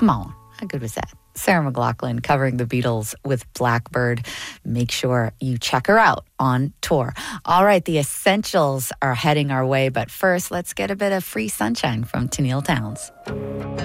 Come on. How good was that? Sarah McLachlan covering the Beatles with Blackbird. Make sure you check her out on tour. All right, the essentials are heading our way, but first, let's get a bit of Free Sunshine from Tenille Townes.